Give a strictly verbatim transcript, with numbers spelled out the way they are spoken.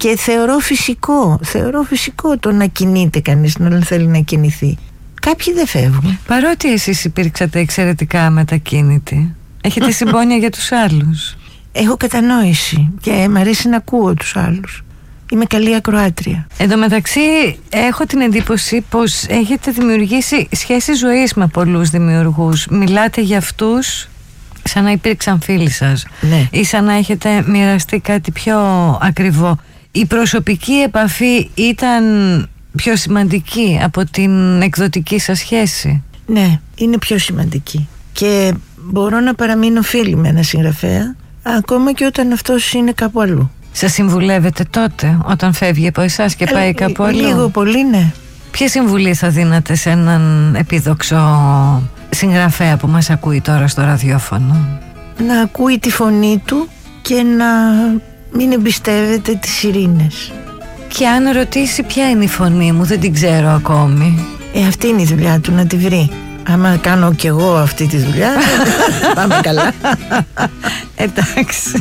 Και θεωρώ φυσικό, θεωρώ φυσικό το να κινείται κανείς, να θέλει να κινηθεί. Κάποιοι δεν φεύγουν. Παρότι εσείς υπήρξατε εξαιρετικά μετακίνητοι, έχετε συμπόνια για τους άλλους. Έχω κατανόηση και μ' αρέσει να ακούω τους άλλους. Είμαι καλή ακροάτρια. Εν τω μεταξύ έχω την εντύπωση πως έχετε δημιουργήσει σχέσεις ζωής με πολλούς δημιουργούς. Μιλάτε για αυτούς σαν να υπήρξαν φίλοι σας, ναι. Ή σαν να έχετε μοιραστεί κάτι πιο ακριβό. Η προσωπική επαφή ήταν πιο σημαντική από την εκδοτική σας σχέση? Ναι, είναι πιο σημαντική. Και μπορώ να παραμείνω φίλη με ένα συγγραφέα ακόμα και όταν αυτός είναι κάπου αλλού. Σας συμβουλεύετε τότε όταν φεύγει από εσάς και πάει ε, κάπου αλλού? Λίγο πολύ, ναι. Ποια συμβουλή θα δίνατε σε έναν επίδοξο συγγραφέα που μας ακούει τώρα στο ραδιόφωνο? Να ακούει τη φωνή του και να μην εμπιστεύεται τις ειρήνες. Και αν ρωτήσει ποια είναι η φωνή μου, δεν την ξέρω ακόμη. Ε, αυτή είναι η δουλειά του, να τη βρει. Άμα κάνω κι εγώ αυτή τη δουλειά, πάμε καλά. Εντάξει.